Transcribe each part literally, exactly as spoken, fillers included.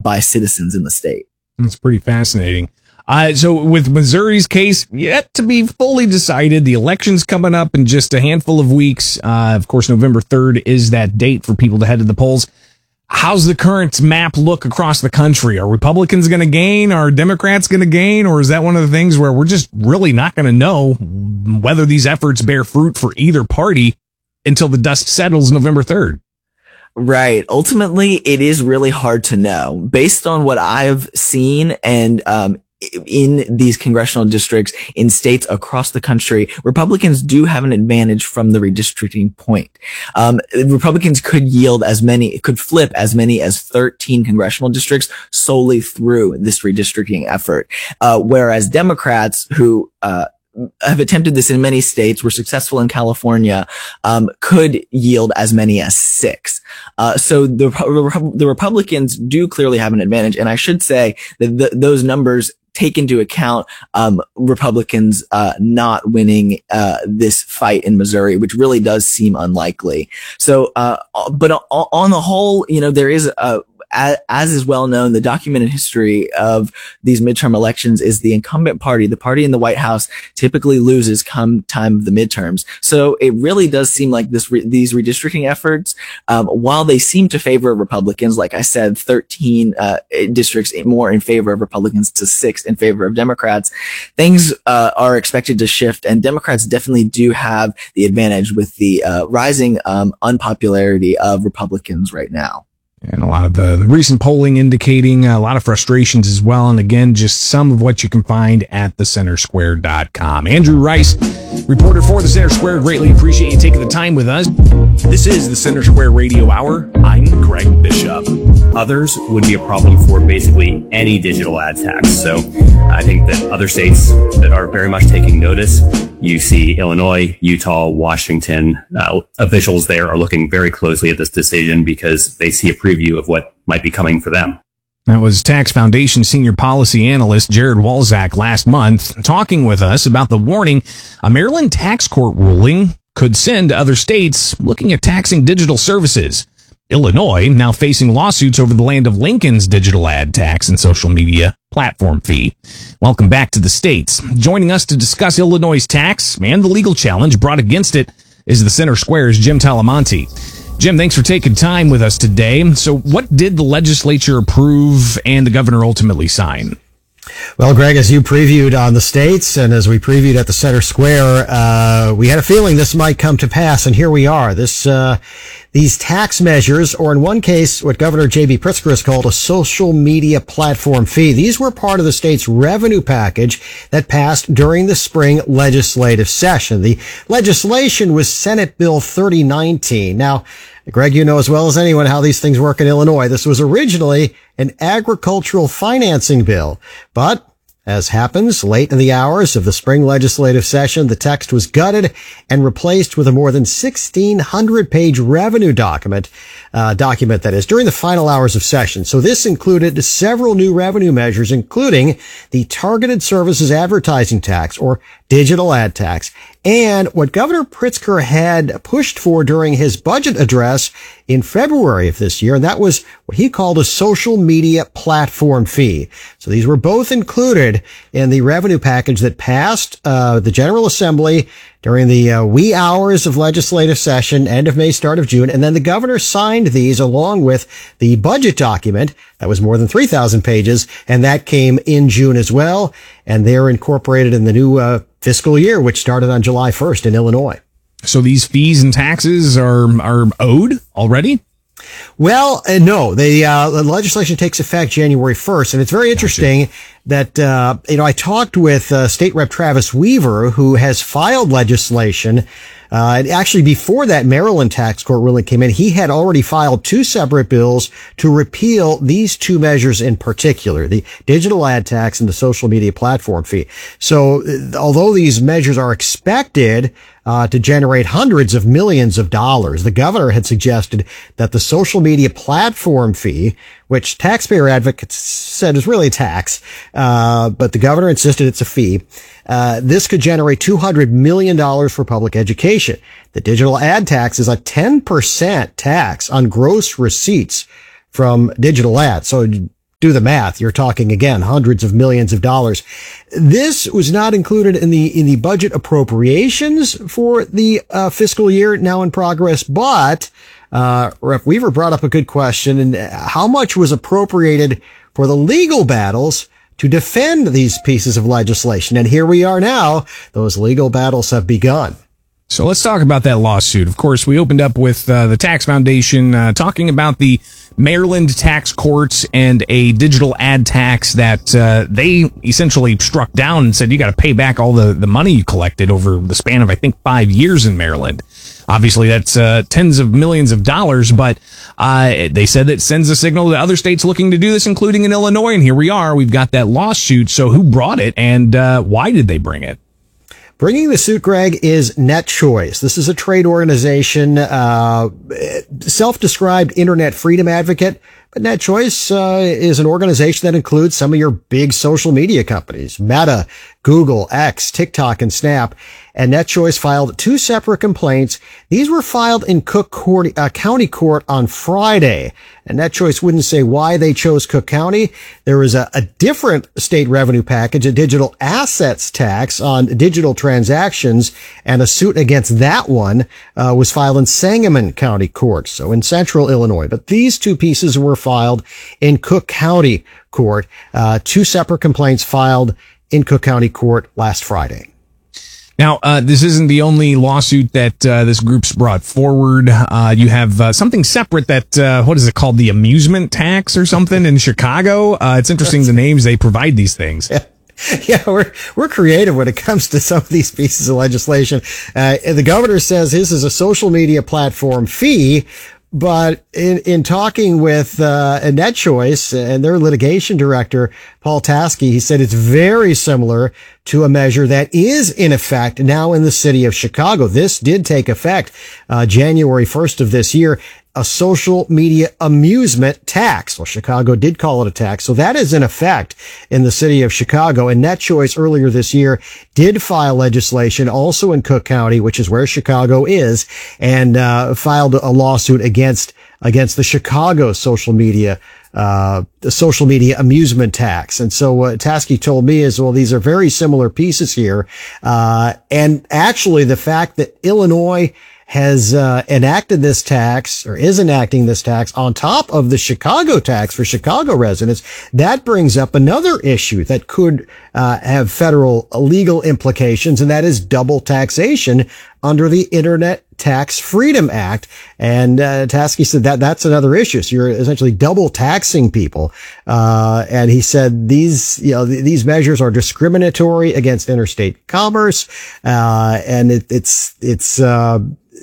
by citizens in the state. That's pretty fascinating. Uh, so with Missouri's case yet to be fully decided, the election's coming up in just a handful of weeks. Uh, of course, November third is that date for people to head to the polls. How's the current map look across the country? Are Republicans going to gain? Are Democrats going to gain? Or is that one of the things where we're just really not going to know whether these efforts bear fruit for either party until the dust settles November third? Right. Ultimately, it is really hard to know. Based on what I've seen and um in these congressional districts in states across the country, Republicans do have an advantage from the redistricting point. Um, Republicans could yield as many, could flip as many as thirteen congressional districts solely through this redistricting effort. Uh, whereas Democrats who, uh, have attempted this in many states, were successful in California, um, could yield as many as six. Uh, so the, the Republicans do clearly have an advantage. And I should say that the, those numbers take into account, um, Republicans, uh, not winning, uh, this fight in Missouri, which really does seem unlikely. So, uh, but on the whole, you know, there is a, as is well known, the documented history of these midterm elections is the incumbent party, the party in the White House, typically loses come time of the midterms. So it really does seem like this re- these redistricting efforts, um, while they seem to favor Republicans, like I said, thirteen uh, districts more in favor of Republicans to six in favor of Democrats, things uh, are expected to shift, and Democrats definitely do have the advantage with the uh, rising um, unpopularity of Republicans right now. And a lot of the, the recent polling indicating a lot of frustrations as well. And again, just some of what you can find at the center square dot com. Andrew Rice, reporter for the Center Square. Greatly appreciate you taking the time with us. This is the Center Square Radio Hour. I'm Greg Bishop. Others would be a problem for basically any digital ad tax. So I think that other states that are very much taking notice, you see Illinois, Utah, Washington, uh, officials there are looking very closely at this decision because they see a preview of what might be coming for them. That was Tax Foundation Senior Policy Analyst Jared Walczak last month talking with us about the warning a Maryland tax court ruling could send other states looking at taxing digital services. Illinois now facing lawsuits over the Land of Lincoln's digital ad tax and social media platform fee. Welcome back to the States. Joining us to discuss Illinois' tax and the legal challenge brought against it is the Center Square's Jim Talamonte. Jim, thanks for taking time with us today. So what did the legislature approve and the governor ultimately sign? Well, Greg, as you previewed on the States and as we previewed at the Center Square, uh, we had a feeling this might come to pass, and here we are. This, uh, these tax measures, or in one case, what Governor J B Pritzker has called a social media platform fee. These were part of the state's revenue package that passed during the spring legislative session. The legislation was Senate Bill thirty nineteen. Now, Greg, you know as well as anyone how these things work in Illinois. This was originally an agricultural financing bill, but as happens late in the hours of the spring legislative session, the text was gutted and replaced with a more than sixteen hundred page revenue document, uh, document that is, during the final hours of session. So this included several new revenue measures, including the Targeted Services Advertising Tax, or digital ad tax, and what Governor Pritzker had pushed for during his budget address in February of this year, and that was what he called a social media platform fee. So these were both included in the revenue package that passed uh, the General Assembly during the uh, wee hours of legislative session, end of May, start of June, and then the governor signed these along with the budget document that was more than three thousand pages, and that came in June as well, and they're incorporated in the new uh, fiscal year, which started on July first in Illinois. So these fees and taxes are are owed already? Well, uh, no. The, uh, the legislation takes effect January first, and it's very interesting gotcha. that, uh, you know, I talked with uh, State Rep Travis Weaver, who has filed legislation. Uh, actually, before that Maryland tax court ruling came in, he had already filed two separate bills to repeal these two measures in particular, the digital ad tax and the social media platform fee. So, uh, although these measures are expected uh, to generate hundreds of millions of dollars, the governor had suggested that the social media platform fee, which taxpayer advocates said is really a tax, uh, but the governor insisted it's a fee. Uh, this could generate two hundred million dollars for public education. The digital ad tax is a ten percent tax on gross receipts from digital ads. So do the math. You're talking again, hundreds of millions of dollars. This was not included in the, in the budget appropriations for the uh, fiscal year now in progress, but uh, Rep Weaver brought up a good question. And how much was appropriated for the legal battles to defend these pieces of legislation? And here we are now. Those legal battles have begun. So let's talk about that lawsuit. Of course, we opened up with uh, the Tax Foundation uh, talking about the Maryland tax courts and a digital ad tax that uh, they essentially struck down and said you got to pay back all the, the money you collected over the span of, I think, five years in Maryland. Obviously, that's uh, tens of millions of dollars, but uh, they said that sends a signal to other states looking to do this, including in Illinois. And here we are. We've got that lawsuit. So who brought it and uh, why did they bring it? Bringing the suit, Greg, is NetChoice. This is a trade organization, uh, self-described internet freedom advocate. But NetChoice uh, is an organization that includes some of your big social media companies, Meta, Google, X, TikTok, and Snap. And NetChoice filed two separate complaints. These were filed in Cook County, uh, County Court on Friday. And NetChoice wouldn't say why they chose Cook County. There was a, a different state revenue package, a digital assets tax on digital transactions, and a suit against that one uh, was filed in Sangamon County Court, so in central Illinois. But these two pieces were filed in Cook County Court, uh, two separate complaints filed in Cook County Court last Friday. Now, uh, this isn't the only lawsuit that uh, this group's brought forward. Uh, you have uh, something separate that, uh, what is it called, the amusement tax or something in Chicago? Uh, it's interesting the names they provide these things. Yeah. Yeah, we're we're creative when it comes to some of these pieces of legislation. Uh, the governor says his is a social media platform fee. But in, in talking with, uh, NetChoice and their litigation director, Paul Taskey, he said it's very similar to a measure that is in effect now in the city of Chicago. This did take effect, uh, January first of this year, a social media amusement tax. Well, Chicago did call it a tax. So that is in effect in the city of Chicago. And NetChoice earlier this year did file legislation also in Cook County, which is where Chicago is, and, uh, filed a lawsuit against, against the Chicago social media uh, the social media amusement tax. And so what Taskey told me is, well, these are very similar pieces here. Uh, and actually the fact that Illinois has uh, enacted this tax or is enacting this tax on top of the Chicago tax for Chicago residents, that brings up another issue that could uh, have federal legal implications, and that is double taxation under the Internet Tax Freedom Act. And uh, Taskey said that that's another issue. So you're essentially double taxing people. Uh, and he said these, you know, th- these measures are discriminatory against interstate commerce. Uh, and it, it's, it's, uh,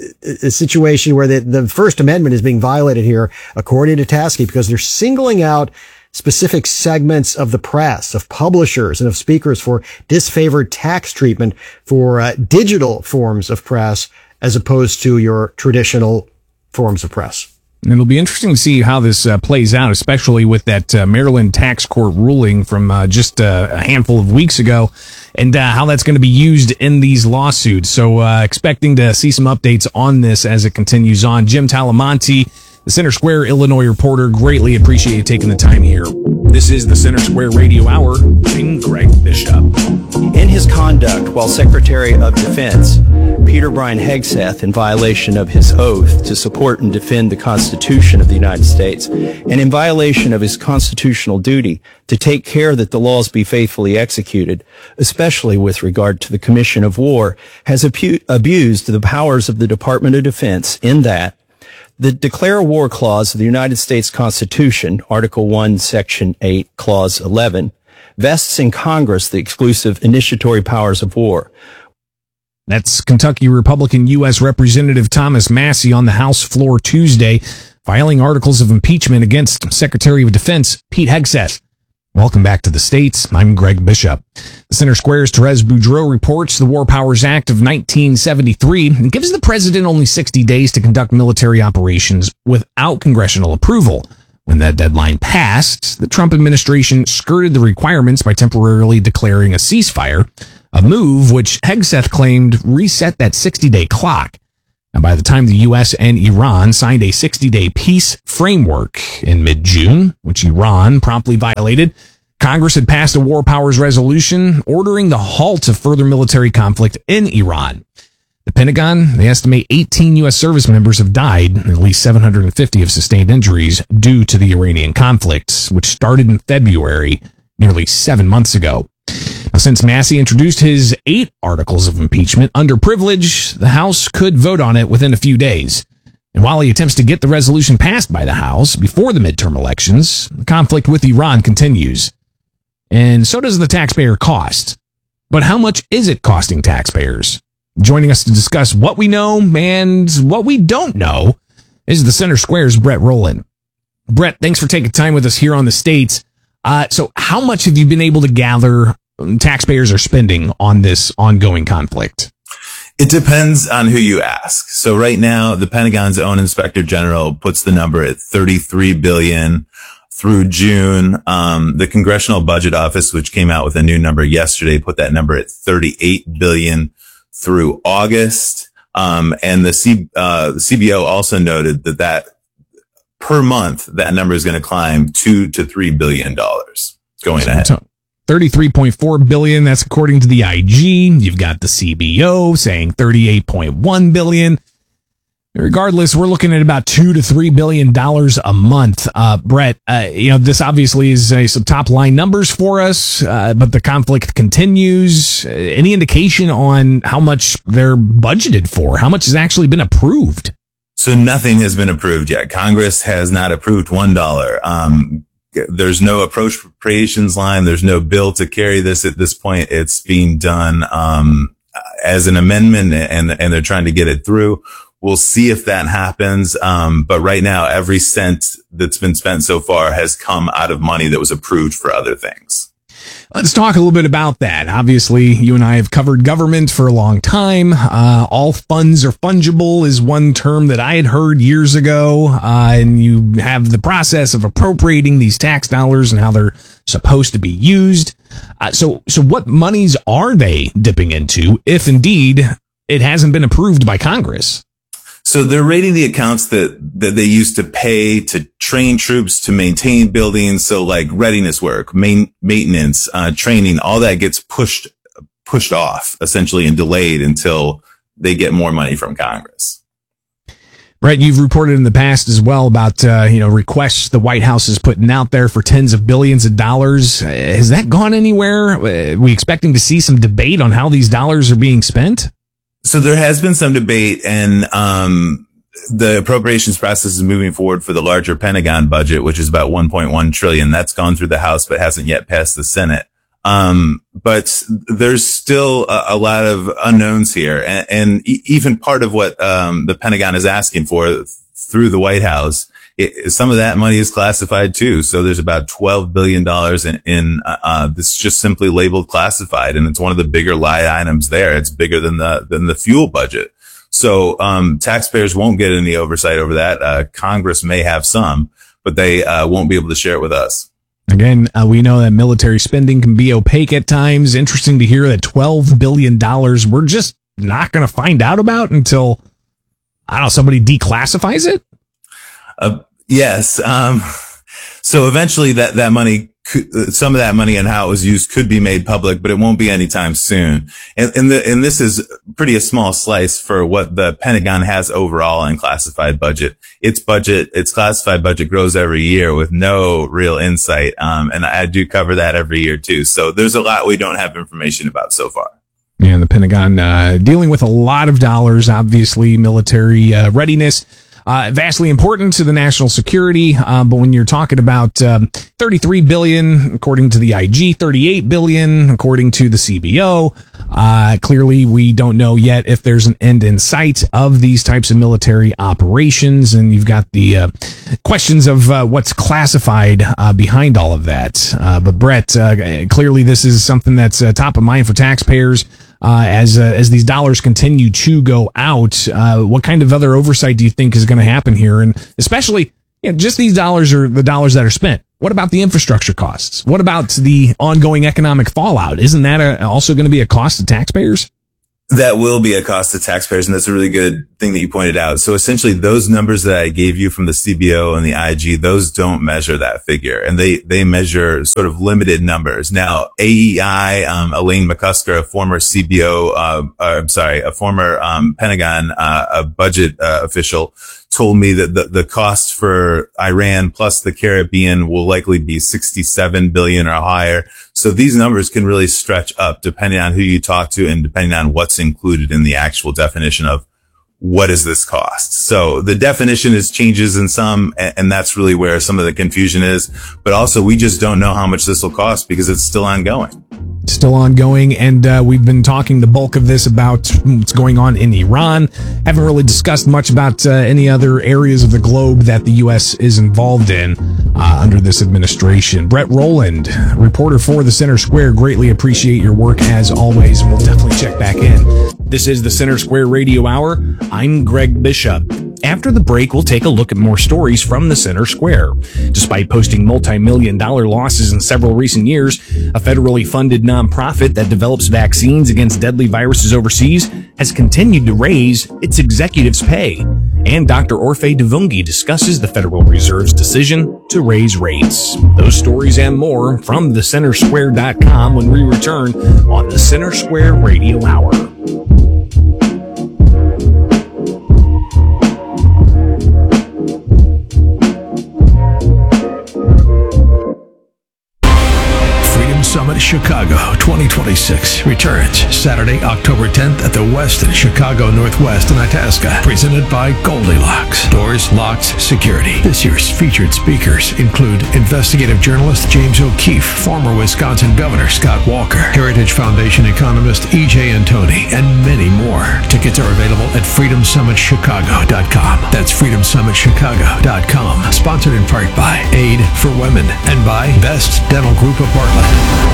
a situation where the, the First Amendment is being violated here, according to Taskey, because they're singling out specific segments of the press, of publishers, and of speakers for disfavored tax treatment for uh, digital forms of press as opposed to your traditional forms of press. And it'll be interesting to see how this uh, plays out, especially with that uh, Maryland tax court ruling from uh, just uh, a handful of weeks ago, and uh, how that's going to be used in these lawsuits. So uh, expecting to see some updates on this as it continues on. Jim Talamonte, the Center Square Illinois reporter, greatly appreciate you taking the time here. This is the Center Square Radio Hour. I'm Greg Bishop. In his conduct while Secretary of Defense, Peter Brian Hegseth, in violation of his oath to support and defend the Constitution of the United States, and in violation of his constitutional duty to take care that the laws be faithfully executed, especially with regard to the commission of war, has abu- abused the powers of the Department of Defense in that the Declare War Clause of the United States Constitution, Article one, Section eight, Clause eleven, vests in Congress the exclusive initiatory powers of war. That's Kentucky Republican U S Representative Thomas Massie on the House floor Tuesday, filing articles of impeachment against Secretary of Defense Pete Hegseth. Welcome back to the States. I'm Greg Bishop. The Center Square's Therese Boudreau reports the War Powers Act of nineteen seventy-three and gives the president only sixty days to conduct military operations without congressional approval. When that deadline passed, the Trump administration skirted the requirements by temporarily declaring a ceasefire, a move which Hegseth claimed reset that sixty-day clock. And by the time the U S and Iran signed a sixty-day peace framework in mid-June, which Iran promptly violated, Congress had passed a war powers resolution ordering the halt of further military conflict in Iran. The Pentagon, they estimate eighteen U S service members have died, and at least seven hundred fifty have sustained injuries due to the Iranian conflict, which started in February, nearly seven months ago. Now, since Massey introduced his eight articles of impeachment under privilege, the House could vote on it within a few days. And while he attempts to get the resolution passed by the House before the midterm elections, the conflict with Iran continues. And so does the taxpayer cost. But how much is it costing taxpayers? Joining us to discuss what we know and what we don't know is the Center Square's Brett Rowland. Brett, thanks for taking time with us here on The States. Uh, so how much have you been able to gather taxpayers are spending on this ongoing conflict? It depends on who you ask. So right now, the Pentagon's own Inspector General puts the number at thirty-three billion dollars through June. Um, the Congressional Budget Office, which came out with a new number yesterday, put that number at thirty-eight billion dollars through August. Um, and the, C, uh, the C B O also noted that that per month, that number is going to climb two to three billion dollars going ahead. thirty-three point four billion dollars, that's according to the I G. You've got the C B O saying thirty-eight point one billion dollars. Regardless, we're looking at about two to three billion dollars a month. Uh, Brett, uh, you know, this obviously is uh, some top line numbers for us, uh, but the conflict continues. Uh, any indication on how much they're budgeted for? How much has actually been approved? So nothing has been approved yet. Congress has not approved one dollar. Um, There's no appropriations line. There's no bill to carry this at this point. It's being done um, as an amendment, and and they're trying to get it through. We'll see if that happens. Um, but right now, every cent that's been spent so far has come out of money that was approved for other things. Let's talk a little bit about that. Obviously, you and I have covered government for a long time. Uh, all funds are fungible is one term that I had heard years ago. Uh, and you have the process of appropriating these tax dollars and how they're supposed to be used. Uh, so, so what monies are they dipping into if indeed it hasn't been approved by Congress? So they're rating the accounts that, that they used to pay to train troops, to maintain buildings. So like readiness work, main, maintenance, uh, training, all that gets pushed, pushed off essentially and delayed until they get more money from Congress. Right. You've reported in the past as well about, uh, you know, requests the White House is putting out there for tens of billions of dollars. Uh, has that gone anywhere? Are we expecting to see some debate on how these dollars are being spent? So there has been some debate, and um the appropriations process is moving forward for the larger Pentagon budget, which is about one point one trillion. That's gone through the House, but hasn't yet passed the Senate. Um, but there's still a, a lot of unknowns here, and, and e- even part of what um the Pentagon is asking for through the White House, it, some of that money is classified too. So there's about twelve billion dollars in, in uh, uh, this just simply labeled classified. And it's one of the bigger line items there. It's bigger than the, than the fuel budget. So, um, taxpayers won't get any oversight over that. Uh, Congress may have some, but they, uh, won't be able to share it with us. Again, uh, we know that military spending can be opaque at times. Interesting to hear that twelve billion dollars we're just not going to find out about until, I don't know, somebody declassifies it. Uh, yes. Um, so eventually that, that money, could, some of that money and how it was used could be made public, but it won't be anytime soon. And, and the, and this is pretty a small slice for what the Pentagon has overall in classified budget. Its budget, its classified budget grows every year with no real insight. Um, and I do cover that every year too. So there's a lot we don't have information about so far. Yeah, the Pentagon, uh, dealing with a lot of dollars, obviously military, uh, readiness. Uh, vastly important to the national security. Uh, but when you're talking about, um, thirty-three billion, according to the I G, thirty-eight billion, according to the C B O, uh, clearly we don't know yet if there's an end in sight of these types of military operations. And you've got the, uh, questions of, uh, what's classified, uh, behind all of that. Uh, but Brett, uh, clearly this is something that's uh, top of mind for taxpayers. Uh, as uh, as these dollars continue to go out, uh, what kind of other oversight do you think is going to happen here? And especially, you know, just these dollars are the dollars that are spent. What about the infrastructure costs? What about the ongoing economic fallout? Isn't that a, also going to be a cost to taxpayers? That will be a cost to taxpayers, and that's a really good thing that you pointed out. So essentially, those numbers that I gave you from the C B O and the I G, those don't measure that figure, and they they measure sort of limited numbers. Now, A E I, um, Elaine McCusker, a former C B O, uh, uh, I'm sorry, a former um, Pentagon uh, a budget uh, official, told me that the, the cost for Iran plus the Caribbean will likely be sixty-seven billion or higher. So these numbers can really stretch up depending on who you talk to and depending on what's included in the actual definition of what does this cost. So the definition is changes in some, and that's really where some of the confusion is. But also, we just don't know how much this will cost because it's still ongoing. Still ongoing, and uh, we've been talking the bulk of this about what's going on in Iran. Haven't really discussed much about uh, any other areas of the globe that the U S is involved in uh, under this administration. Brett Rowland, reporter for the Center Square, greatly appreciate your work as always, and we'll definitely check back in. This is the Center Square Radio Hour. I'm Greg Bishop. After the break, we'll take a look at more stories from the Center Square. Despite posting multi-million dollar losses in several recent years, a federally funded nonprofit that develops vaccines against deadly viruses overseas has continued to raise its executives' pay. And Doctor Orphe Divounguy discusses the Federal Reserve's decision to raise rates. Those stories and more from the center square dot com when we return on the Center Square Radio Hour. Summit Chicago twenty twenty-six returns Saturday, October tenth at the Westin Chicago Northwest in Itasca. Presented by Goldilocks. Doors, locks, security. This year's featured speakers include investigative journalist James O'Keefe, former Wisconsin Governor Scott Walker, Heritage Foundation economist E J Antoni, and many more. Tickets are available at freedom summit chicago dot com. That's freedom summit chicago dot com. Sponsored in part by Aid for Women and by Best Dental Group of Bartlett.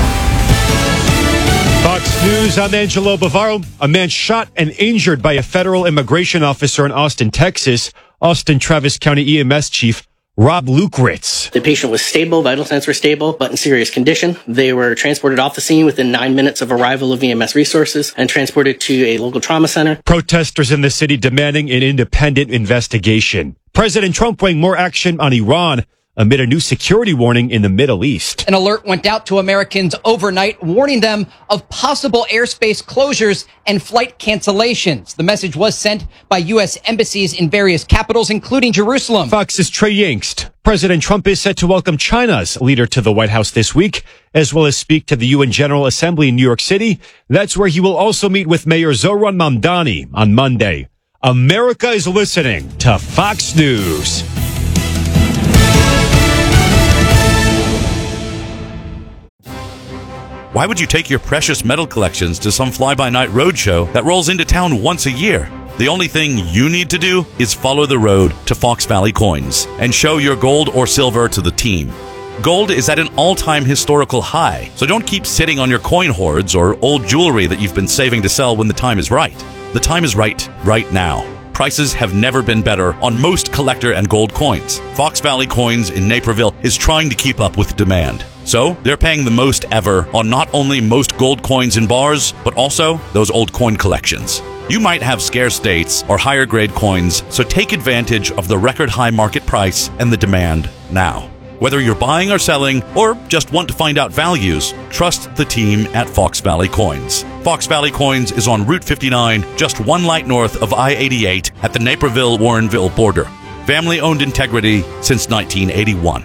Fox News, I'm Angelo Bavaro. A man shot and injured by a federal immigration officer in Austin, Texas. Austin Travis County E M S Chief Rob Lukritz. The patient was stable, vital signs were stable, but in serious condition. They were transported off the scene within nine minutes of arrival of E M S resources and transported to a local trauma center. Protesters in the city demanding an independent investigation. President Trump weighing more action on Iran amid a new security warning in the Middle East. An alert went out to Americans overnight, warning them of possible airspace closures and flight cancellations. The message was sent by U S embassies in various capitals, including Jerusalem. Fox's Trey Yingst. President Trump is set to welcome China's leader to the White House this week, as well as speak to the U N General Assembly in New York City. That's where he will also meet with Mayor Zohran Mamdani on Monday. America is listening to Fox News. Why would you take your precious metal collections to some fly-by-night roadshow that rolls into town once a year? The only thing you need to do is follow the road to Fox Valley Coins and show your gold or silver to the team. Gold is at an all-time historical high, so don't keep sitting on your coin hoards or old jewelry that you've been saving to sell when the time is right. The time is right, right now. Prices have never been better on most collector and gold coins. Fox Valley Coins in Naperville is trying to keep up with demand. So, they're paying the most ever on not only most gold coins in bars, but also those old coin collections. You might have scarce dates or higher grade coins, so take advantage of the record high market price and the demand now. Whether you're buying or selling, or just want to find out values, trust the team at Fox Valley Coins. Fox Valley Coins is on Route fifty-nine, just one light north of I eighty-eight at the Naperville-Warrenville border. Family-owned integrity since nineteen eighty-one.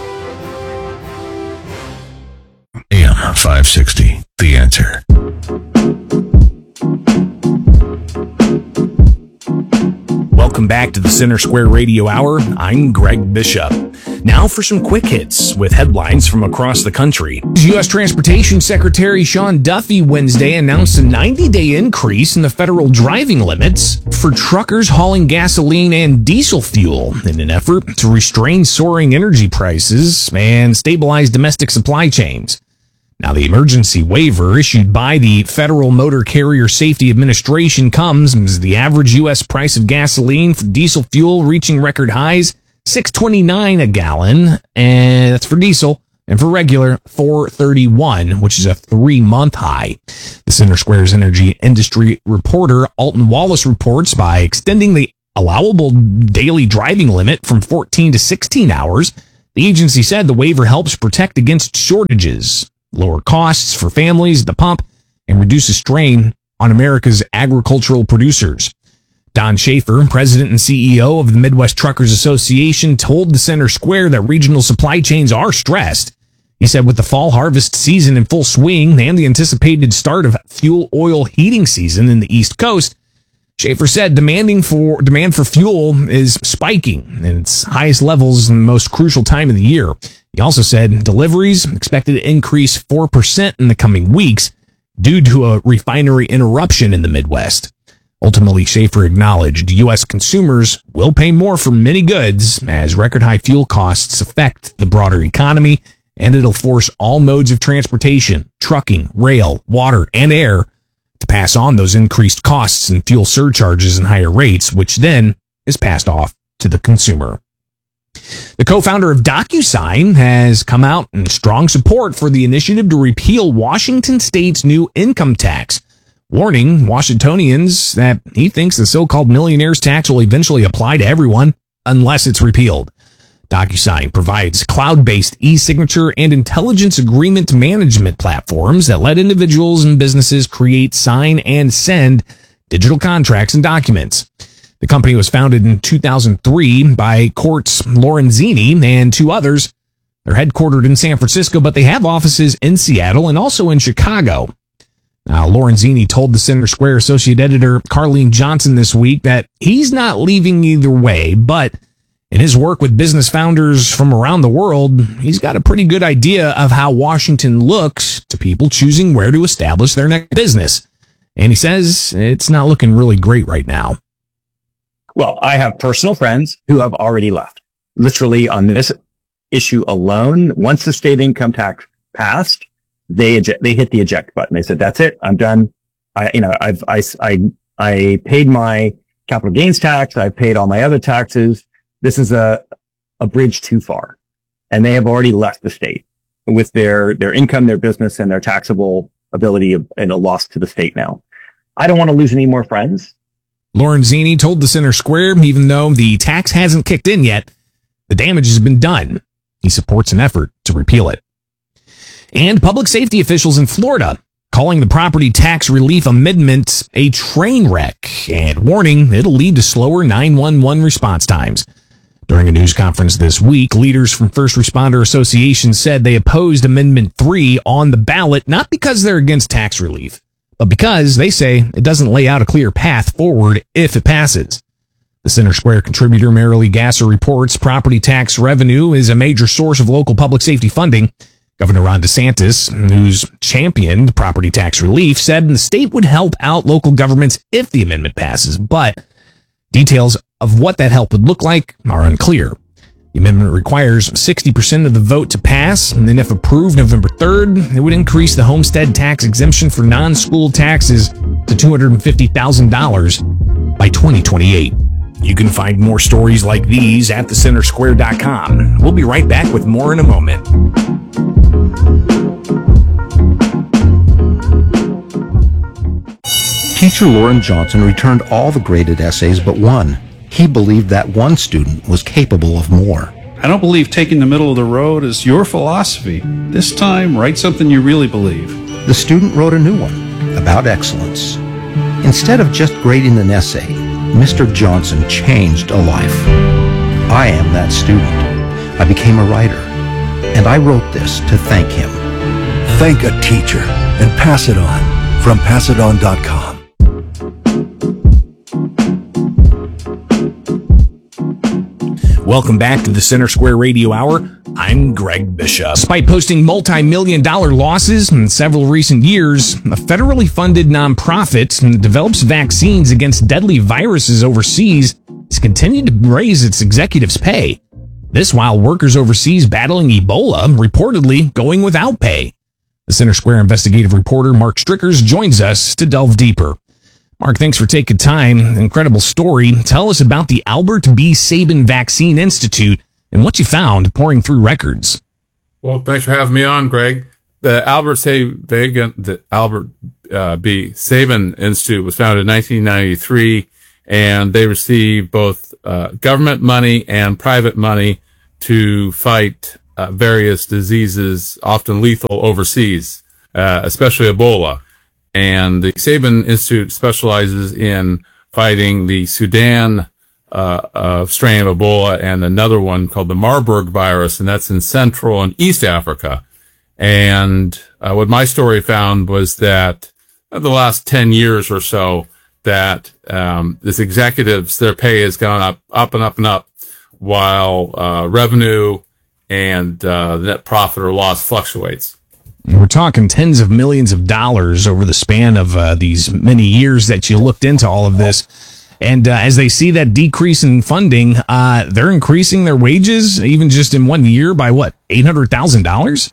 A M five sixty, The Answer. Welcome back to the Center Square Radio Hour. I'm Greg Bishop. Now for some quick hits with headlines from across the country. U S Transportation Secretary Sean Duffy Wednesday announced a ninety-day increase in the federal driving limits for truckers hauling gasoline and diesel fuel in an effort to restrain soaring energy prices and stabilize domestic supply chains. Now, the emergency waiver issued by the Federal Motor Carrier Safety Administration comes as the average U S price of gasoline for diesel fuel reaching record highs, six twenty-nine a gallon, and that's for diesel, and for regular, four thirty-one, which is a three-month high. The Center Square's energy industry reporter Alton Wallace reports by extending the allowable daily driving limit from fourteen to sixteen hours, the agency said the waiver helps protect against shortages, lower costs for families at the pump, and reduces strain on America's agricultural producers. Don Schaefer, president and C E O of the Midwest Truckers Association, told the Center Square that regional supply chains are stressed. He said with the fall harvest season in full swing and the anticipated start of fuel oil heating season in the East Coast, Schaefer said demanding for demand for fuel is spiking in its highest levels in the most crucial time of the year. He also said deliveries expected to increase four percent in the coming weeks due to a refinery interruption in the Midwest. Ultimately, Schaefer acknowledged U S consumers will pay more for many goods as record high fuel costs affect the broader economy, and it'll force all modes of transportation, trucking, rail, water, and air to pass on those increased costs and fuel surcharges and higher rates, which then is passed off to the consumer. The co-founder of DocuSign has come out in strong support for the initiative to repeal Washington State's new income tax, warning Washingtonians that he thinks the so-called millionaire's tax will eventually apply to everyone unless it's repealed. DocuSign provides cloud-based e-signature and intelligence agreement management platforms that let individuals and businesses create, sign, and send digital contracts and documents. The company was founded in two thousand three by Courts Lorenzini and two others. They're headquartered in San Francisco, but they have offices in Seattle and also in Chicago. Now, Lorenzini told the Center Square associate editor Carlene Johnson this week that he's not leaving either way, but in his work with business founders from around the world, he's got a pretty good idea of how Washington looks to people choosing where to establish their next business. And he says it's not looking really great right now. Well, I have personal friends who have already left. Literally on this issue alone, once the state income tax passed, they eject, they hit the eject button. They said, that's it. I'm done. I, you know, I've, I, I, I paid my capital gains tax. I've paid all my other taxes. This is a, a bridge too far. And they have already left the state with their, their income, their business, and their taxable ability of, and a loss to the state now. I don't want to lose any more friends. Lorenzini told the Center Square, even though the tax hasn't kicked in yet, the damage has been done. He supports an effort to repeal it. And public safety officials in Florida calling the property tax relief amendment a train wreck and warning it'll lead to slower nine one one response times. During a news conference this week, leaders from First Responder Association said they opposed Amendment three on the ballot, not because they're against tax relief, but because they say it doesn't lay out a clear path forward if it passes. The Center Square contributor Marilee Gasser reports property tax revenue is a major source of local public safety funding. Governor Ron DeSantis, who's championed property tax relief, said the state would help out local governments if the amendment passes, but details of what that help would look like are unclear. The amendment requires sixty percent of the vote to pass, and then if approved November third, it would increase the homestead tax exemption for non-school taxes to two hundred fifty thousand dollars by twenty twenty-eight. You can find more stories like these at the center square dot com. We'll be right back with more in a moment. Teacher Lauren Johnson returned all the graded essays but one. He believed that one student was capable of more. I don't believe taking the middle of the road is your philosophy. This time, write something you really believe. The student wrote a new one about excellence. Instead of just grading an essay, Mister Johnson changed a life. I am that student. I became a writer, and I wrote this to thank him. Thank a teacher and pass it on from pass it on dot com. Welcome back to the Center Square Radio Hour. I'm Greg Bishop. Despite posting multi-million dollar losses in several recent years, a federally funded nonprofit that develops vaccines against deadly viruses overseas has continued to raise its executives' pay. This while workers overseas battling Ebola reportedly going without pay. The Center Square investigative reporter Mark Strickers joins us to delve deeper. Mark, thanks for taking time. Incredible story. Tell us about the Albert B. Sabin Vaccine Institute and what you found pouring through records. Well, thanks for having me on, Greg. The Albert Sabin, the Albert uh, B. Sabin Institute was founded in nineteen ninety-three, and they receive both uh, government money and private money to fight uh, various diseases, often lethal overseas, uh, especially Ebola. And the Sabin Institute specializes in fighting the Sudan uh, uh, strain of Ebola and another one called the Marburg virus, and that's in Central and East Africa. And uh, what my story found was that uh, the last ten years or so, that um, these executives, their pay has gone up, up and up and up, while uh, revenue and uh, net profit or loss fluctuates. We're talking tens of millions of dollars over the span of uh, these many years that you looked into all of this. And uh, as they see that decrease in funding, uh, they're increasing their wages, even just in one year, by what, eight hundred thousand dollars?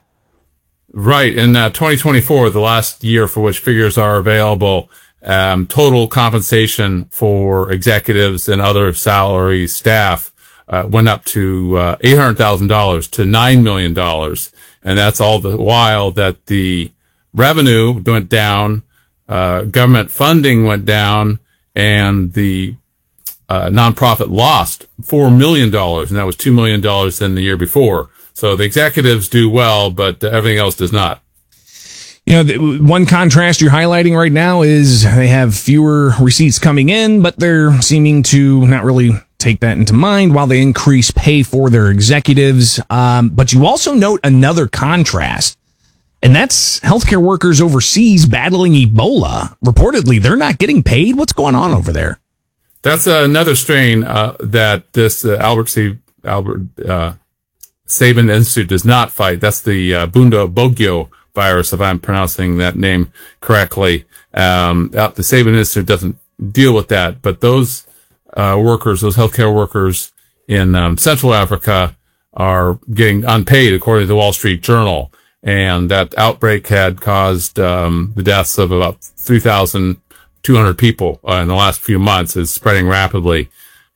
Right. In uh, twenty twenty-four, the last year for which figures are available, um, total compensation for executives and other salary staff uh, went up to uh, eight hundred thousand dollars to nine million dollars. And that's all the while that the revenue went down, uh, government funding went down, and the uh, nonprofit lost four million dollars, and that was two million dollars than the year before. So the executives do well, but uh, everything else does not. You know, the, one contrast you're highlighting right now is they have fewer receipts coming in, but they're seeming to not really take that into mind while they increase pay for their executives. Um, but you also note another contrast, and that's healthcare workers overseas battling Ebola. Reportedly, they're not getting paid. What's going on over there? That's uh, another strain uh, that this uh, Albert C. Albert uh, Sabin Institute does not fight. That's the uh, Bundibugyo virus, if I'm pronouncing that name correctly. Um, the Sabin Institute doesn't deal with that, but those uh, workers, those healthcare workers in um, Central Africa are getting unpaid, according to the Wall Street Journal. And that outbreak had caused um, the deaths of about three thousand two hundred people uh, in the last few months. It's spreading rapidly.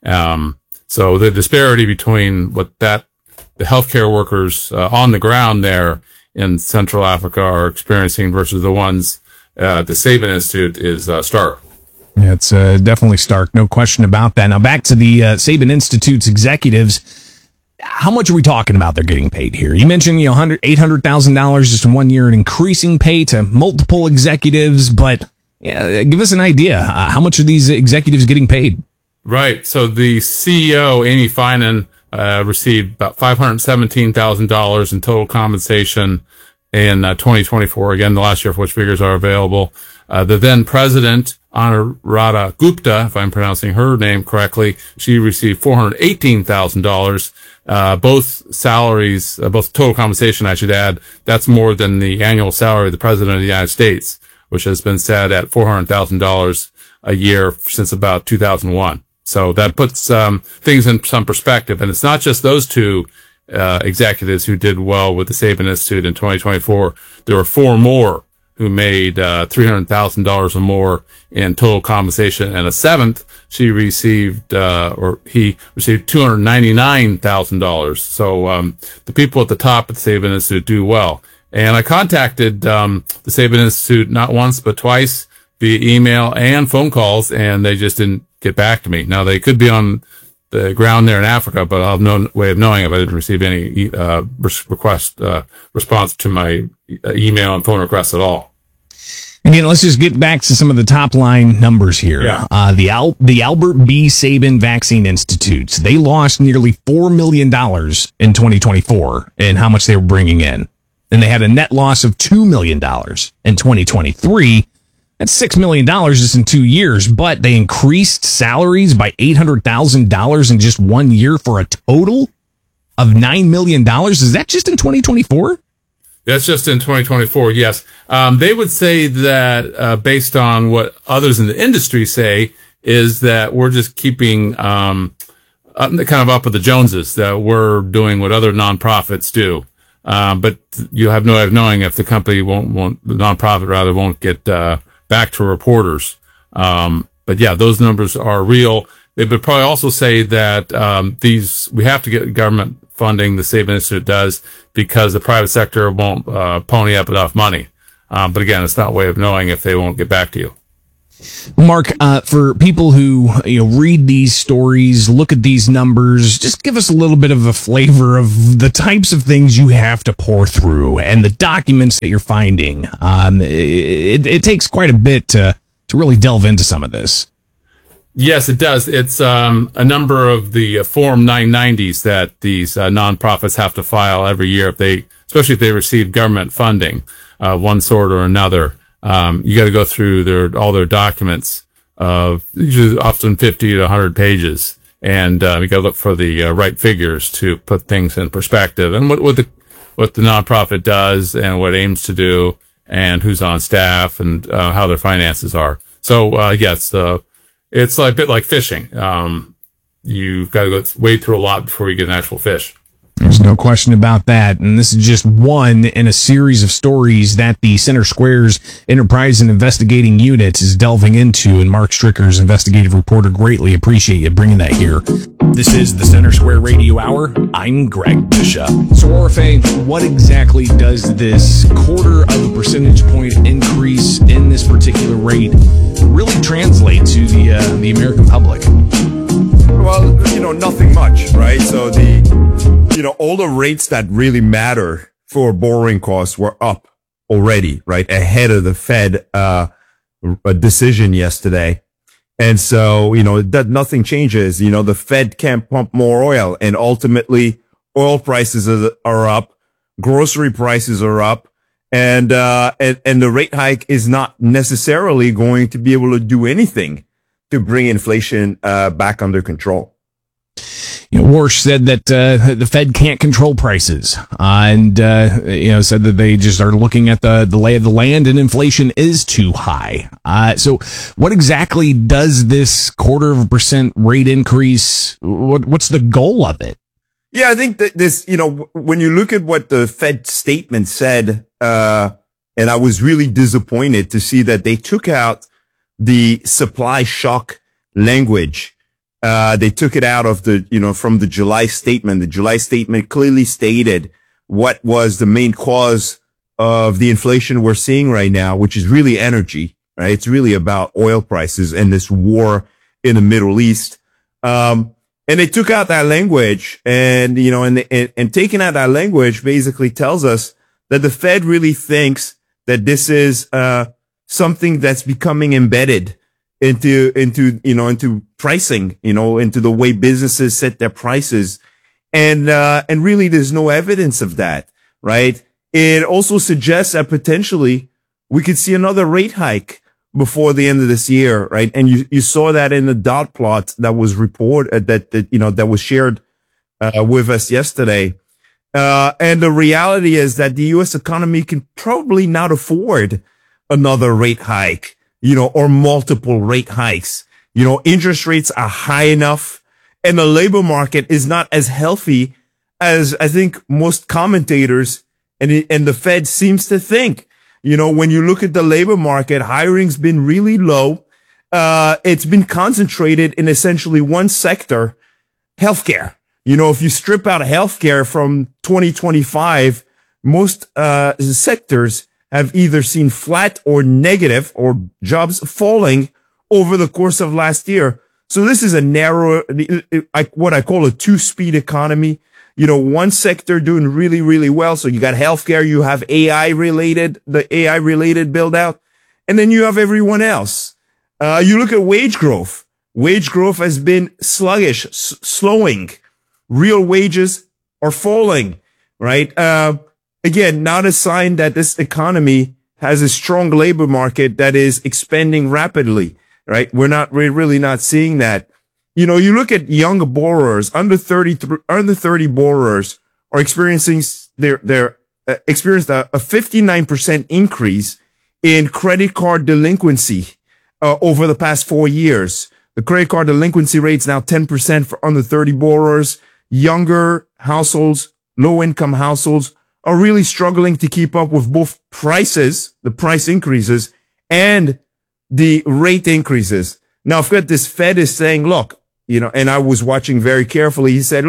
Um, so the disparity between what that the healthcare workers uh, on the ground there in Central Africa are experiencing versus the ones uh, at the Sabin Institute is uh, stark. Yeah, it's uh, definitely stark, no question about that. Now back to the uh, Sabin Institute's executives. How much are we talking about they're getting paid here? You mentioned, you know, eight hundred thousand dollars just in one year, and increasing pay to multiple executives, but yeah, give us an idea. Uh, how much are these executives getting paid? Right. So the C E O, Amy Finan, uh, received about five hundred seventeen thousand dollars in total compensation in uh, twenty twenty-four. Again, the last year for which figures are available. Uh, the then president, Anuradha Gupta, if I'm pronouncing her name correctly, she received four hundred eighteen thousand dollars. Uh, both salaries, uh, both total compensation, I should add, that's more than the annual salary of the president of the United States, which has been set at four hundred thousand dollars a year since about two thousand one. So that puts um, things in some perspective. And it's not just those two uh, executives who did well with the Sabin Institute in twenty twenty-four. There were four more who made uh, three hundred thousand dollars or more in total compensation. And a seventh, she received, uh, or he received two hundred ninety-nine thousand dollars. So um, the people at the top at the Sabin Institute do well. And I contacted um, the Sabin Institute not once, but twice via email and phone calls, and they just didn't get back to me. Now, they could be on the ground there in Africa, but I'll have no way of knowing if I didn't receive any uh, request, uh, response to my email and phone requests at all. Again, let's just get back to some of the top line numbers here. Yeah. Uh, the Al- the Albert B. Sabin Vaccine Institutes, they lost nearly four million dollars in twenty twenty-four in how much they were bringing in. And they had a net loss of two million dollars in twenty twenty-three. That's six million dollars just in two years, but they increased salaries by eight hundred thousand dollars in just one year for a total of nine million dollars. Is that just in twenty twenty-four? That's just in twenty twenty-four, yes. Um, they would say that, uh, based on what others in the industry say, is that we're just keeping, um, uh, kind of up with the Joneses, that we're doing what other nonprofits do. Um, but you have no way of knowing if the company won't, won't, the nonprofit rather won't get, uh, back to reporters. Um, but yeah, those numbers are real. They would probably also say that, um, these, we have to get government funding the State Institute does because the private sector won't uh, pony up enough money. Um, but again, it's not a way of knowing if they won't get back to you. Mark, uh, for people who you know read these stories, look at these numbers, just give us a little bit of a flavor of the types of things you have to pour through and the documents that you're finding. Um, it, it takes quite a bit to to really delve into some of this. Yes, it does. It's um, a number of the uh, Form nine nineties that these uh, nonprofits have to file every year if they, especially if they receive government funding, uh, one sort or another. Um, you got to go through their, all their documents, uh, usually often fifty to one hundred pages. And, uh, you got to look for the uh, right figures to put things in perspective and what, what the, what the nonprofit does and what it aims to do and who's on staff and, uh, how their finances are. So, uh, yes, uh, it's like, a bit like fishing. Um, you've got to go wade through a lot before you get an actual fish. There's no question about that. And this is just one in a series of stories that the Center Square's Enterprise and Investigating Unit is delving into. And Mark Stricker's investigative reporter, greatly appreciate you bringing that here. This is the Center Square Radio Hour. I'm Greg Bishop. So, Orfe, what exactly does this quarter of a percentage point increase in this particular rate really translate to the uh, the American public? Well, you know, nothing much, right? So the, you know, all the rates that really matter for borrowing costs were up already, right? Ahead of the Fed, uh, decision yesterday. And so, you know, that nothing changes. You know, the Fed can't pump more oil and ultimately oil prices are, are up. Grocery prices are up. And, uh, and, and the rate hike is not necessarily going to be able to do anything to bring inflation uh, back under control. You know, Warsh said that uh, the Fed can't control prices, uh, and uh, you know said that they just are looking at the the lay of the land, and inflation is too high. Uh, so, what exactly does this quarter of a percent rate increase? What what's the goal of it? Yeah, I think that this, you know, when you look at what the Fed statement said, uh, and I was really disappointed to see that they took out the supply shock language. Uh, they took it out of the, you know, from the July statement. The July statement clearly stated what was the main cause of the inflation we're seeing right now, which is really energy, right? It's really about oil prices and this war in the Middle East. Um, and they took out that language and, you know, and, and, and taking out that language basically tells us that the Fed really thinks that this is, uh, something that's becoming embedded into, into, you know, into pricing, you know, into the way businesses set their prices. And, uh, and really there's no evidence of that, right? It also suggests that potentially we could see another rate hike before the end of this year, right? And you, you saw that in the dot plot that was reported, that, that, you know, that was shared, uh, with us yesterday. Uh, and the reality is that the U S economy can probably not afford another rate hike, you know, or multiple rate hikes. You know, interest rates are high enough and the labor market is not as healthy as I think most commentators and, it, and the Fed seems to think. You know, when you look at the labor market, hiring's been really low. Uh, it's been concentrated in essentially one sector, healthcare. You know, if you strip out healthcare from twenty twenty-five, most, uh, sectors have either seen flat or negative or jobs falling over the course of last year. So this is a narrow, what I call a two-speed economy. You know, one sector doing really, really well. So you got healthcare, you have A I related, the A I related build out, and then you have everyone else. Uh, you look at wage growth. Wage growth has been sluggish, s- slowing. Real wages are falling, right? Uh, Again, not a sign that this economy has a strong labor market that is expanding rapidly, right? We're not, we're really not seeing that. You know, you look at young borrowers, under thirty, under thirty borrowers are experiencing their, their, uh, experienced a, a fifty-nine percent increase in credit card delinquency, uh, over the past four years. The credit card delinquency rate's now ten percent for under thirty borrowers. Younger households, low income households are really struggling to keep up with both prices, the price increases, and the rate increases. Now, of course, this Fed is saying, look, you know, and I was watching very carefully. He said, look,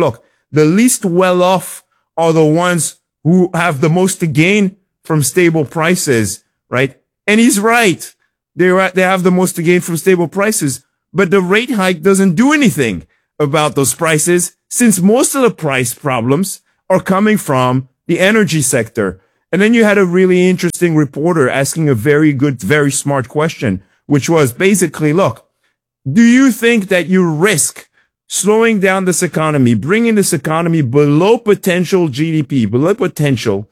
the least well off are the ones who have the most to gain from stable prices, right? And he's right. They're, they have the most to gain from stable prices, but the rate hike doesn't do anything about those prices, since most of the price problems are coming from the energy sector. And then you had a really interesting reporter asking a very good, very smart question, which was basically, look, do you think that you risk slowing down this economy, bringing this economy below potential G D P, below potential,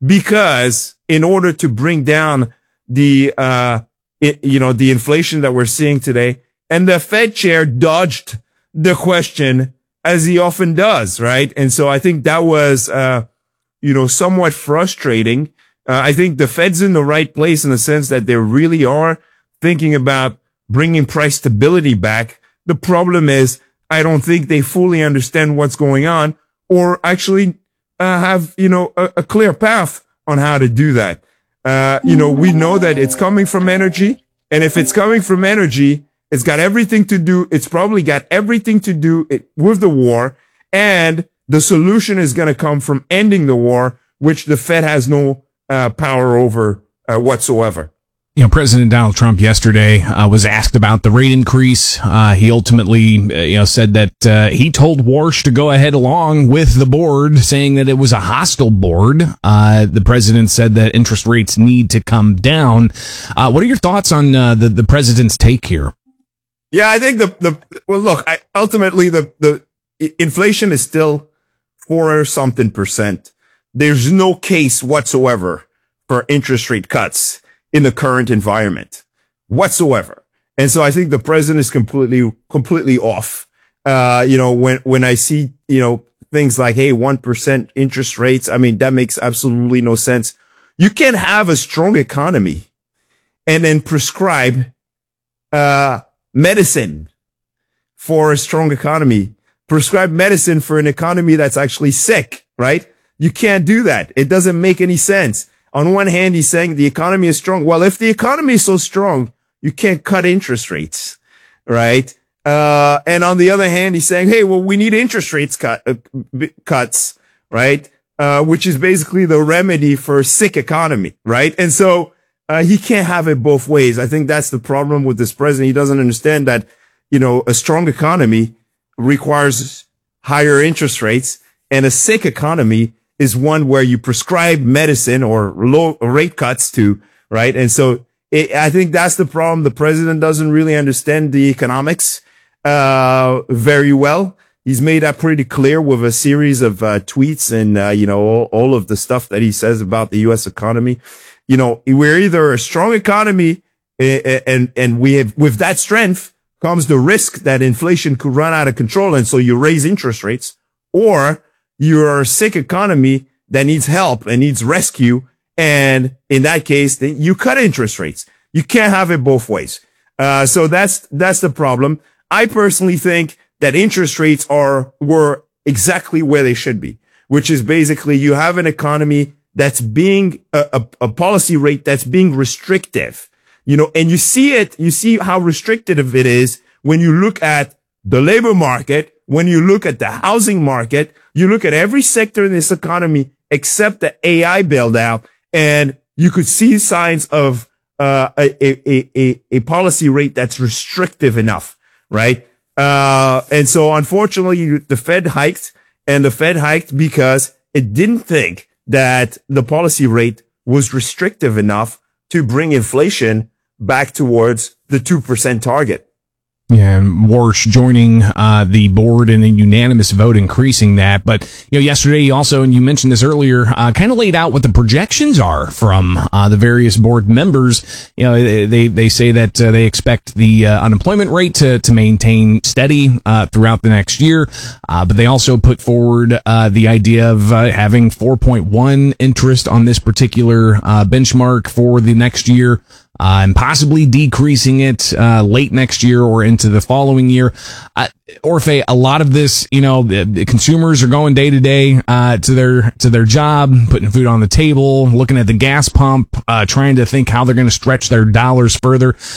because in order to bring down the, uh, it, you know, the inflation that we're seeing today? And the Fed chair dodged the question, as he often does, right? And so I think that was, uh, you know, somewhat frustrating. Uh, I think the Fed's in the right place in the sense that they really are thinking about bringing price stability back. The problem is, I don't think they fully understand what's going on, or actually uh, have, you know, a, a clear path on how to do that. Uh, you know, we know that it's coming from energy, and if it's coming from energy, it's got everything to do, it's probably got everything to do it, with the war, and the solution is going to come from ending the war, which the Fed has no uh, power over uh, whatsoever. You know, President Donald Trump yesterday uh, was asked about the rate increase. Uh, he ultimately, uh, you know, said that uh, he told Warsh to go ahead along with the board, saying that it was a hostile board. Uh, the president said that interest rates need to come down. Uh, what are your thoughts on uh, the the president's take here? Yeah, I think the the well, look, I, ultimately the the inflation is still four or something percent. There's no case whatsoever for interest rate cuts in the current environment whatsoever. And so I think the president is completely, completely off. Uh, you know, when, when I see, you know, things like, hey, one percent interest rates, I mean, that makes absolutely no sense. You can't have a strong economy and then prescribe, uh, medicine for a strong economy, prescribe medicine for an economy that's actually sick, right? You can't do that. It doesn't make any sense. On one hand, he's saying the economy is strong. Well, if the economy is so strong, you can't cut interest rates, right? Uh, and on the other hand, he's saying, hey, well, we need interest rates cut, uh, cuts, right? Uh, which is basically the remedy for a sick economy, right? And so, uh, he can't have it both ways. I think that's the problem with this president. He doesn't understand that, you know, a strong economy requires higher interest rates, and a sick economy is one where you prescribe medicine or low rate cuts to, right? And so it, I think that's the problem. The president doesn't really understand the economics, uh, very well. He's made that pretty clear with a series of, uh, tweets and, uh, you know, all, all of the stuff that he says about the U S economy. You know, we're either a strong economy and, and, and we have, with that strength comes the risk that inflation could run out of control. And so you raise interest rates, or you're a sick economy that needs help and needs rescue. And in that case, then you cut interest rates. You can't have it both ways. Uh, so that's, that's the problem. I personally think that interest rates are, were exactly where they should be, which is basically you have an economy that's being a, a, a policy rate that's being restrictive, you know, and you see it, you see how restrictive it is when you look at the labor market, when you look at the housing market, you look at every sector in this economy except the A I build out, and you could see signs of uh, a, a, a, a policy rate that's restrictive enough, right? Uh, and so unfortunately, the Fed hiked, and the Fed hiked because it didn't think that the policy rate was restrictive enough to bring inflation back towards the two percent target. Yeah, and Warsh joining uh, the board in a unanimous vote increasing that. But, you know, yesterday you also, and you mentioned this earlier, uh, kind of laid out what the projections are from uh, the various board members. You know, they they say that uh, they expect the uh, unemployment rate to, to maintain steady uh, throughout the next year. Uh, but they also put forward uh, the idea of uh, having four point one interest on this particular uh, benchmark for the next year. Uh, and possibly decreasing it uh, late next year or into the following year. Uh, Orphe, a lot of this, you know, the, the consumers are going day to day uh, to their to their job, putting food on the table, looking at the gas pump, uh, trying to think how they're going to stretch their dollars further.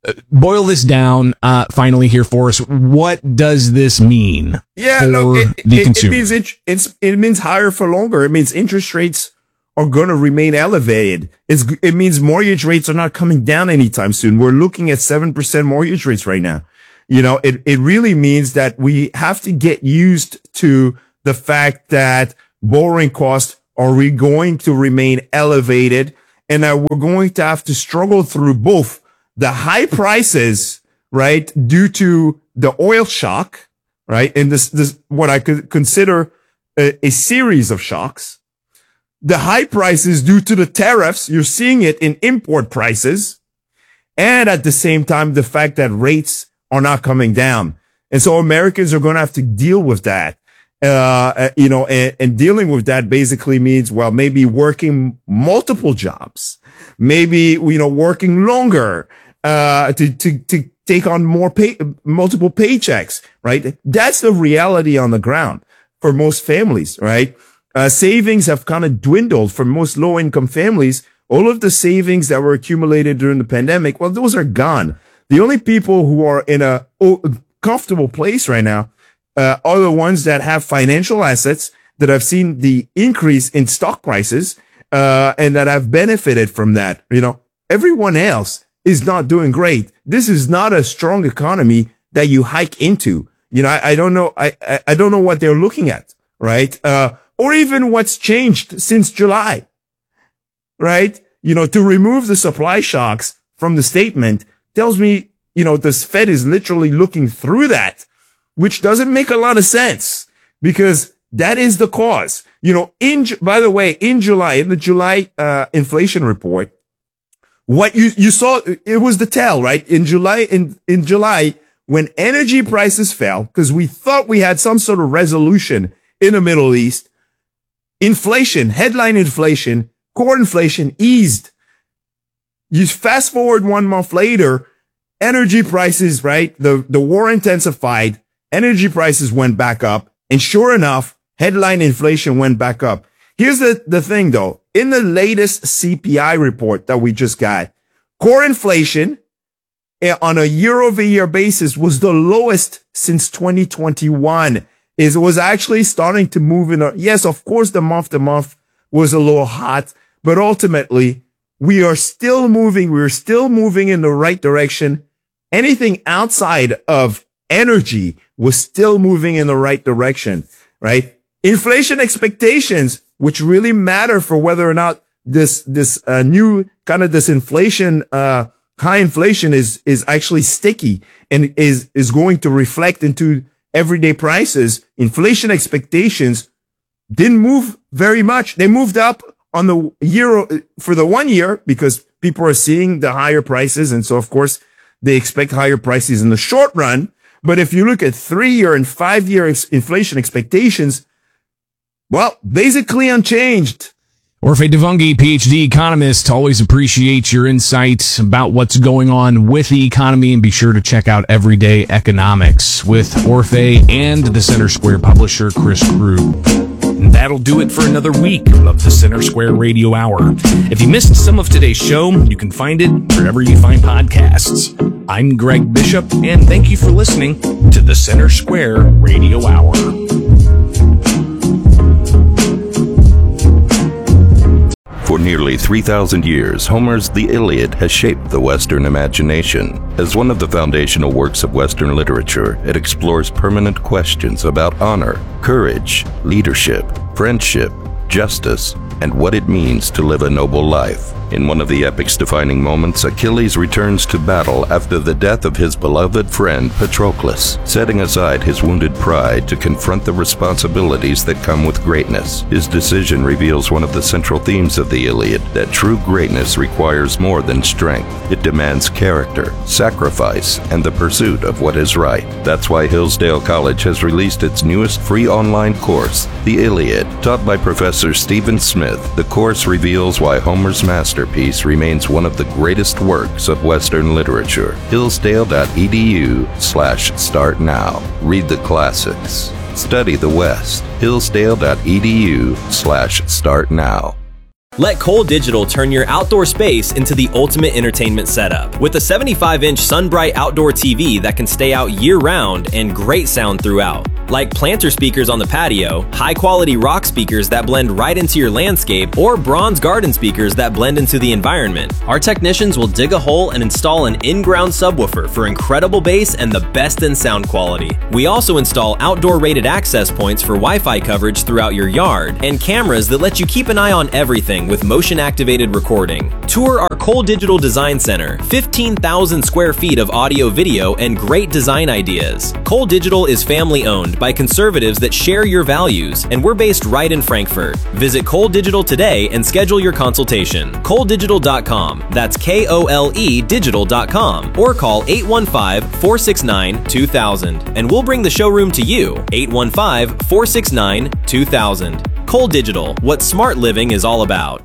boil this down uh, finally here for us. What does this mean Yeah, for no, it, the it, consumer? it means it, it's, it means higher for longer. It means interest rates are going to remain elevated. It's, it means mortgage rates are not coming down anytime soon. We're looking at seven percent mortgage rates right now. You know, it, it really means that we have to get used to the fact that borrowing costs are we going to remain elevated, and that we're going to have to struggle through both the high prices, right, due to the oil shock, right, and this, this, what I could consider a, a series of shocks. The high prices due to the tariffs, you're seeing it in import prices, and at the same time, the fact that rates are not coming down. And so Americans are going to have to deal with that. Uh, you know, and, and dealing with that basically means, well, maybe working multiple jobs, maybe, you know, working longer, uh, to, to, to take on more pay, multiple paychecks, right? That's the reality on the ground for most families, right? Uh, savings have kind of dwindled for most low income families. All of the savings that were accumulated during the pandemic, well, those are gone. The only people who are in a oh, comfortable place right now Uh, are the ones that have financial assets that have seen the increase in stock prices, uh, and that have benefited from that. You know, everyone else is not doing great. This is not a strong economy that you hike into. You know, I, I don't know. I, I, I don't know what they're looking at, right? Uh, or even what's changed since July, right? You know, to remove the supply shocks from the statement tells me, you know, the Fed is literally looking through that, which doesn't make a lot of sense because that is the cause. You know, in, by the way, in July, in the July, uh, inflation report, what you, you saw, it was the tell, right? In July, in, in July, when energy prices fell, because we thought we had some sort of resolution in the Middle East, inflation, headline inflation, core inflation eased. You fast forward one month later, energy prices, right? The, the war intensified. Energy prices went back up, and sure enough, headline inflation went back up. Here's the, the thing though. In the latest C P I report that we just got, core inflation on a year over year basis was the lowest since twenty twenty-one. It was actually starting to move in a, yes, of course, the month to month was a little hot, but ultimately we are still moving. We're still moving in the right direction. Anything outside of energy was still moving in the right direction, right? Inflation expectations, which really matter for whether or not this, this, uh, new kind of this inflation, uh, high inflation is, is actually sticky and is, is going to reflect into everyday prices. Inflation expectations didn't move very much. They moved up on the year for the one year because people are seeing the higher prices. And so of course they expect higher prices in the short run. But if you look at three-year and five-year ex- inflation expectations, well, basically unchanged. Orphe Divounguy, P H D economist, always appreciate your insights about what's going on with the economy, and be sure to check out Everyday Economics with Orphe and the Center Square publisher, Chris Krug. And that'll do it for another week of the Center Square Radio Hour. If you missed some of today's show, you can find it wherever you find podcasts. I'm Greg Bishop, and thank you for listening to the Center Square Radio Hour. For nearly three thousand years, Homer's The Iliad has shaped the Western imagination. As one of the foundational works of Western literature, it explores permanent questions about honor, courage, leadership, friendship, justice, and what it means to live a noble life. In one of the epic's defining moments, Achilles returns to battle after the death of his beloved friend Patroclus, setting aside his wounded pride to confront the responsibilities that come with greatness. His decision reveals one of the central themes of the Iliad, that true greatness requires more than strength. It demands character, sacrifice, and the pursuit of what is right. That's why Hillsdale College has released its newest free online course, The Iliad. Taught by Professor Stephen Smith, the course reveals why Homer's masterpiece remains one of the greatest works of Western literature. Hillsdale.edu slash start now. Read the classics. Study the West. Hillsdale.edu slash start now. Let Cole Digital turn your outdoor space into the ultimate entertainment setup. With a seventy-five inch SunBright outdoor T V that can stay out year-round and great sound throughout. Like planter speakers on the patio, high-quality rock speakers that blend right into your landscape, or bronze garden speakers that blend into the environment. Our technicians will dig a hole and install an in-ground subwoofer for incredible bass and the best in sound quality. We also install outdoor rated access points for Wi-Fi coverage throughout your yard, and cameras that let you keep an eye on everything with motion-activated recording. Tour our Cole Digital Design Center, fifteen thousand square feet of audio, video, and great design ideas. Cole Digital is family-owned by conservatives that share your values, and we're based right in Frankfurt. Visit Cole Digital today and schedule your consultation. Cole Digital dot com. That's K O L E digital dot com. Or call eight one five, four six nine, two thousand, and we'll bring the showroom to you. eight one five, four six nine, two thousand. Cole Digital, what smart living is all about.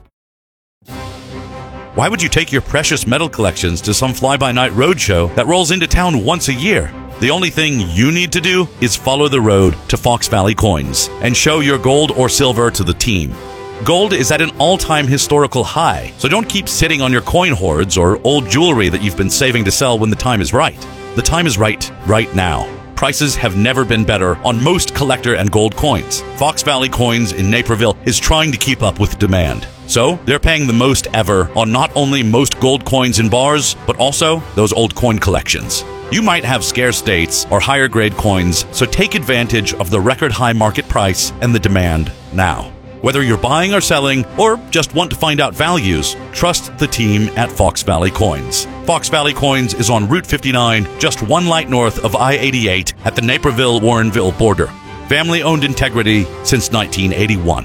Why would you take your precious metal collections to some fly-by-night roadshow that rolls into town once a year? The only thing you need to do is follow the road to Fox Valley Coins and show your gold or silver to the team. Gold is at an all-time historical high, so don't keep sitting on your coin hoards or old jewelry that you've been saving to sell when the time is right. The time is right, right now. Prices have never been better on most collector and gold coins. Fox Valley Coins in Naperville is trying to keep up with demand. So, they're paying the most ever on not only most gold coins in bars, but also those old coin collections. You might have scarce dates or higher grade coins, so take advantage of the record high market price and the demand now. Whether you're buying or selling, or just want to find out values, trust the team at Fox Valley Coins. Fox Valley Coins is on Route fifty-nine, just one light north of I eighty-eight at the Naperville-Warrenville border. Family-owned integrity since nineteen eighty-one.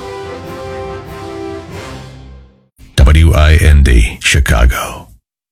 W I N D, Chicago.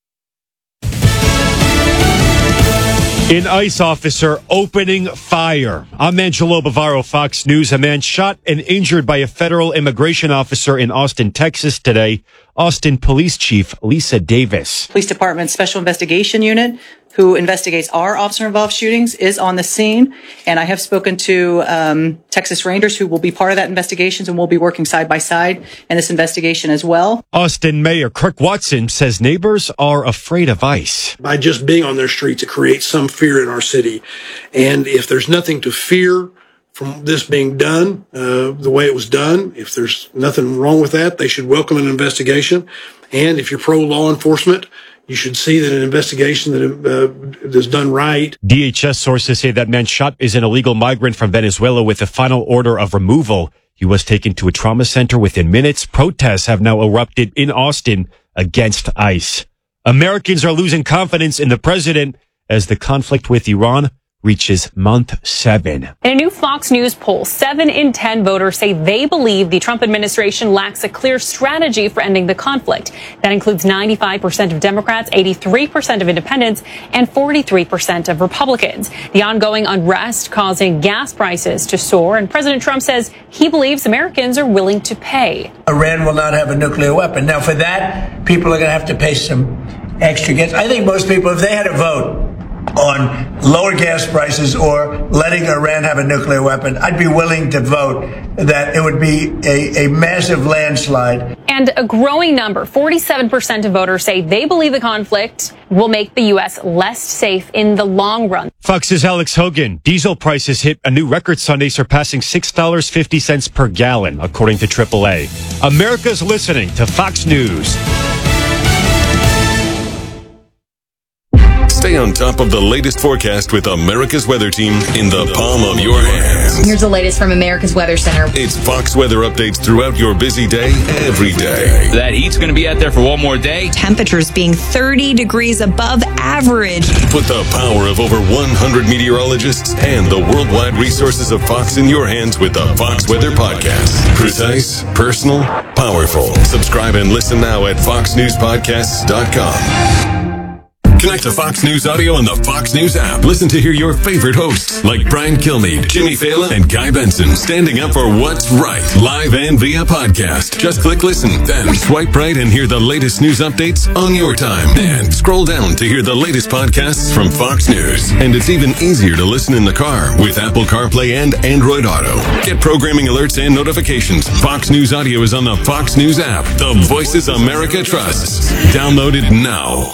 An ICE officer opening fire. I'm Angelo Bavaro, Fox News. A man shot and injured by a federal immigration officer in Austin, Texas today. Austin Police Chief Lisa Davis. Police Department Special Investigation Unit, who investigates our officer-involved shootings, is on the scene. And I have spoken to um, Texas Rangers, who will be part of that investigation, and we'll be working side by side in this investigation as well. Austin Mayor Kirk Watson says neighbors are afraid of ICE. By just being on their streets, it creates some fear in our city. And if there's nothing to fear from this being done, uh, the way it was done, if there's nothing wrong with that, they should welcome an investigation. And if you're pro-law enforcement, you should see that an investigation that uh, is done right. D H S sources say that man shot is an illegal migrant from Venezuela with a final order of removal. He was taken to a trauma center within minutes. Protests have now erupted in Austin against ICE. Americans are losing confidence in the president as the conflict with Iran reaches month seven. In a new Fox News poll, seven in ten voters say they believe the Trump administration lacks a clear strategy for ending the conflict. That includes ninety-five percent of Democrats, eighty-three percent of independents, and forty-three percent of Republicans. The ongoing unrest causing gas prices to soar, and President Trump says he believes Americans are willing to pay. Iran will not have a nuclear weapon. Now, for that, people are going to have to pay some extra gas. I think most people, if they had a vote on lower gas prices or letting Iran have a nuclear weapon, I'd be willing to vote that it would be a, a massive landslide. And a growing number, forty-seven percent of voters say they believe the conflict will make the U S less safe in the long run. Fox's Alex Hogan. Diesel prices hit a new record Sunday, surpassing six dollars and fifty cents per gallon, according to triple A. America's listening to Fox News. Stay on top of the latest forecast with America's Weather Team in the palm of your hands. Here's the latest from America's Weather Center. It's Fox weather updates throughout your busy day, every day. That heat's going to be out there for one more day. Temperatures being thirty degrees above average. Put the power of over one hundred meteorologists and the worldwide resources of Fox in your hands with the Fox Weather Podcast. Precise, personal, powerful. Subscribe and listen now at fox news podcasts dot com. Connect to Fox News Audio on the Fox News app. Listen to hear your favorite hosts like Brian Kilmeade, Jimmy Fallon, and Guy Benson standing up for what's right, live and via podcast. Just click listen, then swipe right and hear the latest news updates on your time. And scroll down to hear the latest podcasts from Fox News. And it's even easier to listen in the car with Apple CarPlay and Android Auto. Get programming alerts and notifications. Fox News Audio is on the Fox News app. The voices America trusts. Download it now.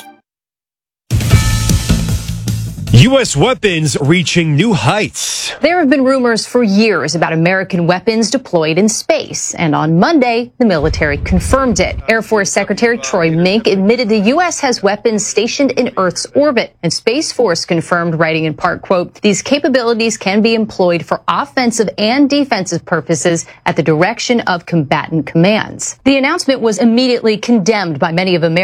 U S weapons reaching new heights. There have been rumors for years about American weapons deployed in space, and on Monday, the military confirmed it. Air Force Secretary Troy Mink admitted the U S has weapons stationed in Earth's orbit, and Space Force confirmed, writing in part, quote, these capabilities can be employed for offensive and defensive purposes at the direction of combatant commands. The announcement was immediately condemned by many of America's